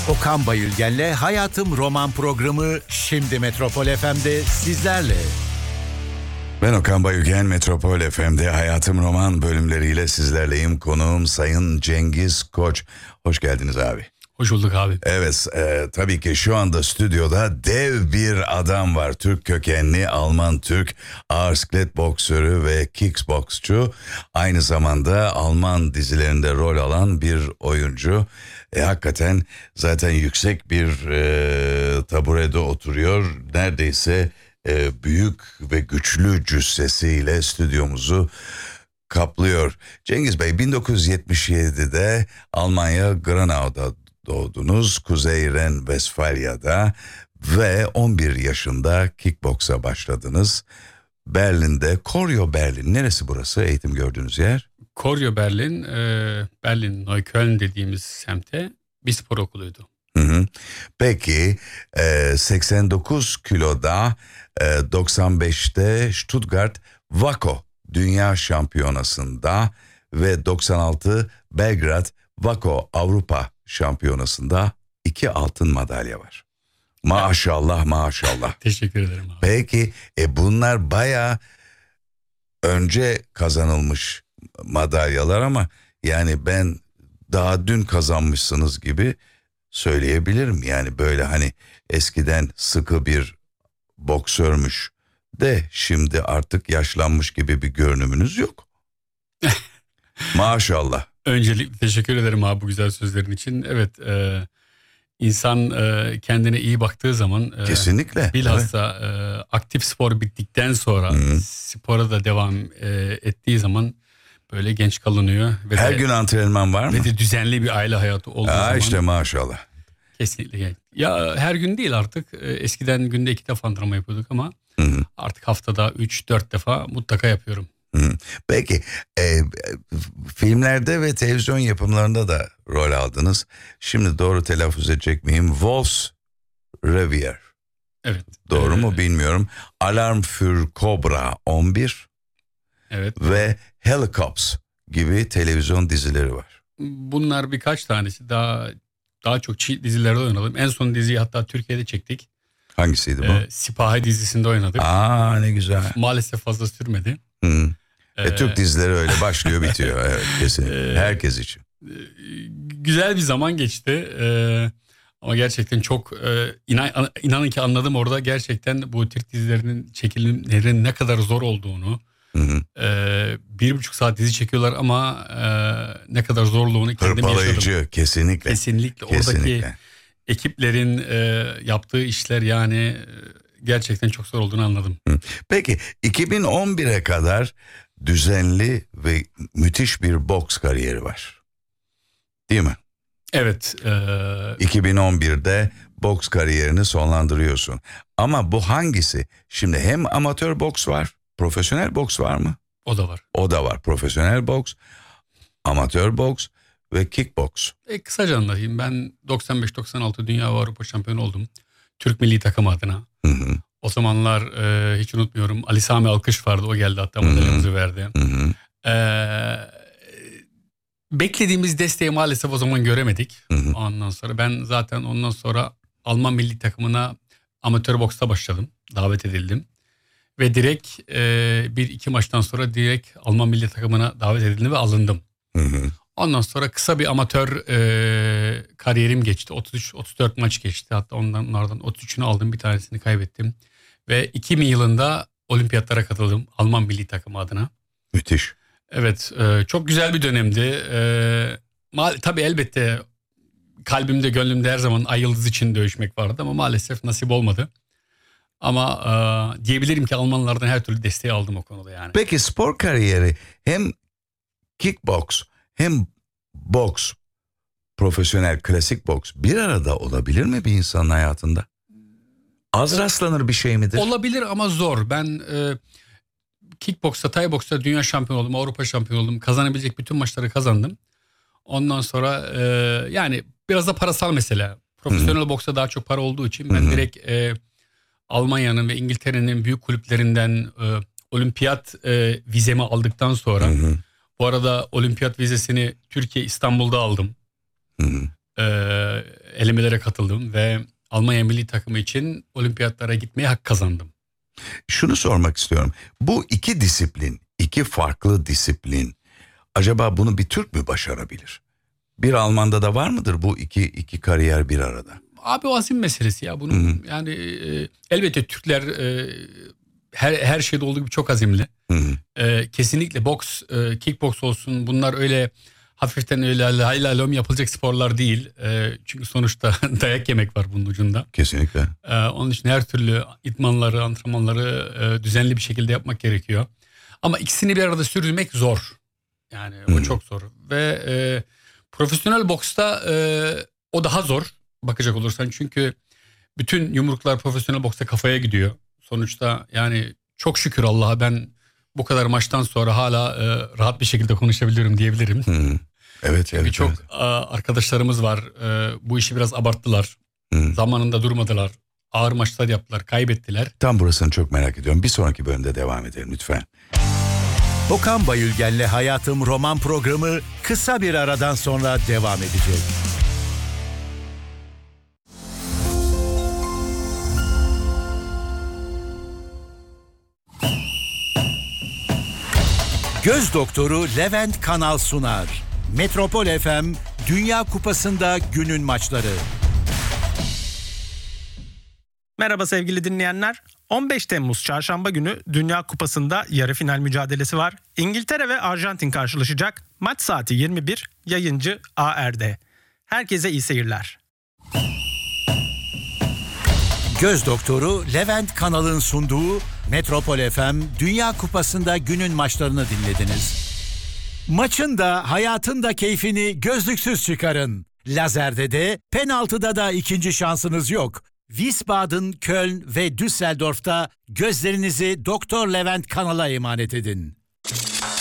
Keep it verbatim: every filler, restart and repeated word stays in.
Okan Bayülgen'le Hayatım Roman programı şimdi Metropol F M'de sizlerle. Ben Okan Bayülgen, Metropol F M'de Hayatım Roman bölümleriyle sizlerleyim. Konuğum Sayın Cengiz Koç. Hoş geldiniz abi. Hoş bulduk abi. Evet, e, tabii ki şu anda stüdyoda dev bir adam var. Türk kökenli, Alman-Türk ağır siklet boksörü ve kickboksçu. Aynı zamanda Alman dizilerinde rol alan bir oyuncu. E, hakikaten zaten yüksek bir e, taburede oturuyor. Neredeyse e, büyük ve güçlü cüssesiyle stüdyomuzu kaplıyor. Cengiz Bey, bin dokuz yüz yetmiş yedide Almanya Granau'da doğdunuz, Kuzey Ren-Vesfalya'da ve on bir yaşında kickboksa başladınız. Berlin'de, Koryo Berlin, neresi burası eğitim gördüğünüz yer? Koryo Berlin, e, Berlin Neukölln dediğimiz semte bir spor okuluydu. Hı hı. Peki e, seksen dokuz kiloda e, doksan beşte Stuttgart Waco Dünya Şampiyonası'nda ve doksan altı Belgrad Waco Avrupa Şampiyonası'nda iki altın madalya var. Maşallah maşallah. Teşekkür ederim abi. Peki e, bunlar bayağı önce kazanılmış madalyalar ama yani ben daha dün kazanmışsınız gibi söyleyebilirim. Yani böyle hani eskiden sıkı bir boksörmüş de şimdi artık yaşlanmış gibi bir görünümünüz yok. Maşallah. Öncelikle teşekkür ederim abi bu güzel sözlerin için. Evet, e, insan e, kendine iyi baktığı zaman e, kesinlikle bilhassa evet. e, aktif spor bittikten sonra Hı-hı. spora da devam e, ettiği zaman böyle genç kalınıyor. Ve her de, gün antrenman var mı? Ve de düzenli bir aile hayatı olduğu Aa, zaman. İşte maşallah. Kesinlikle. Ya her gün değil artık. Eskiden günde iki defa antrenman yapıyorduk ama Hı-hı. artık haftada üç dört defa mutlaka yapıyorum. Hı-hı. Peki e, filmlerde ve televizyon yapımlarında da rol aldınız. Şimdi doğru telaffuz edecek miyim? Wolf's Revier. Evet. Doğru ee, mu bilmiyorum. Alarm für Cobra on bir. Evet. Ve Helicopters gibi televizyon dizileri var. Bunlar birkaç tanesi. Daha daha çok dizilerde oynadım. En son diziyi hatta Türkiye'de çektik. Hangisiydi bu? Ee, Sipahi dizisinde oynadık. Aa, ne güzel. Maalesef fazla sürmedi. Hı. Ee, e, Türk dizileri öyle başlıyor bitiyor. Evet, kesinlikle. Herkes için. Güzel bir zaman geçti. Ee, ama gerçekten çok e, inan, inanın ki anladım orada gerçekten bu Türk dizilerinin çekimlerinin ne kadar zor olduğunu. Hı hı. Ee, bir buçuk saat dizi çekiyorlar ama e, ne kadar zorluğunu kendim yaşadım. Kesinlikle. Kesinlikle. Kesinlikle. Oradaki ekiplerin e, yaptığı işler yani e, gerçekten çok zor olduğunu anladım. Hı. Peki iki bin on bire kadar düzenli ve müthiş bir boks kariyeri var. Değil mi? Evet. E... iki bin on birde boks kariyerini sonlandırıyorsun. Ama bu hangisi? Şimdi hem amatör boks var, profesyonel boks var mı? O da var. O da var. Profesyonel boks, amatör boks ve kickboks. E, kısaca anlatayım. Ben doksan beş doksan altı Dünya ve Avrupa şampiyonu oldum. Türk milli takım adına. Hı hı. O zamanlar e, hiç unutmuyorum. Ali Sami Alkış vardı. O geldi hatta madalyamızı verdi. Hı hı. E, beklediğimiz desteği maalesef o zaman göremedik. Hı hı. Ondan sonra ben zaten ondan sonra Alman milli takımına amatör boksta başladım. Davet edildim. Ve direkt e, bir iki maçtan sonra direkt Alman milli takımına davet edildim ve alındım. Hı hı. Ondan sonra kısa bir amatör e, kariyerim geçti. otuz üç otuz dört maç geçti. Hatta ondan, onlardan otuz üçünü aldım, bir tanesini kaybettim. Ve iki bin yılında olimpiyatlara katıldım Alman milli takımı adına. Müthiş. Evet, e, çok güzel bir dönemdi. E, ma- tabii elbette kalbimde gönlümde her zaman Ay Yıldız için dövüşmek vardı ama maalesef nasip olmadı. Ama e, diyebilirim ki Almanlardan her türlü desteği aldım o konuda yani. Peki spor kariyeri hem kickboks hem boks, profesyonel klasik boks bir arada olabilir mi bir insanın hayatında? Az rastlanır bir şey midir? Olabilir ama zor. Ben e, kickboksta, thai boksta dünya şampiyonu oldum, Avrupa şampiyonu oldum. Kazanabilecek bütün maçları kazandım. Ondan sonra e, yani biraz da parasal mesele. Profesyonel Hı-hı. boksta daha çok para olduğu için ben Hı-hı. direkt e, Almanya'nın ve İngiltere'nin büyük kulüplerinden e, olimpiyat e, vizemi aldıktan sonra Hı-hı. bu arada olimpiyat vizesini Türkiye İstanbul'da aldım. Hı-hı. E, elemelere katıldım ve Almanya milli takımı için olimpiyatlara gitmeye hak kazandım. Şunu sormak istiyorum. Bu iki disiplin, iki farklı disiplin, acaba bunu bir Türk mü başarabilir? Bir Alman'da da var mıdır bu iki iki kariyer bir arada? Abi o azim meselesi ya. Bunun Hı-hı. yani e, elbette Türkler e, her her şeyde olduğu gibi çok azimli. E, kesinlikle boks, e, kickboks olsun, bunlar öyle hafiften öyle haylalom yapılacak sporlar değil. E, çünkü sonuçta dayak yemek var bunun ucunda. Kesinlikle. E, onun için her türlü idmanları, antrenmanları e, düzenli bir şekilde yapmak gerekiyor. Ama ikisini bir arada sürdürmek zor. Yani Hı-hı. o çok zor. Ve e, profesyonel boksta e, o daha zor bakacak olursan. Çünkü bütün yumruklar profesyonel boksta kafaya gidiyor. Sonuçta yani çok şükür Allah'a ben bu kadar maçtan sonra hala e, rahat bir şekilde konuşabiliyorum diyebilirim. Hı. Evet, evet. Birçok evet. arkadaşlarımız var. E, bu işi biraz abarttılar. Hı. Zamanında durmadılar. Ağır maçlar yaptılar, kaybettiler. Tam burasını çok merak ediyorum. Bir sonraki bölümde devam edelim lütfen. Okan Bayülgen'le Hayatım roman programı kısa bir aradan sonra devam edecek. Göz doktoru Levent Kanal sunar. Metropol F M Dünya Kupası'nda günün maçları. Merhaba sevgili dinleyenler. on beş Temmuz Çarşamba günü Dünya Kupası'nda yarı final mücadelesi var. İngiltere ve Arjantin karşılaşacak. Maç saati yirmi bir, yayıncı A R'de. Herkese iyi seyirler. Göz doktoru Levent Kanal'ın sunduğu Metropol F M Dünya Kupası'nda günün maçlarını dinlediniz. Maçın da hayatın da keyfini gözlüksüz çıkarın. Lazerde de penaltıda da ikinci şansınız yok. Wiesbaden, Köln ve Düsseldorf'ta gözlerinizi Doktor Levent Kanal'a emanet edin.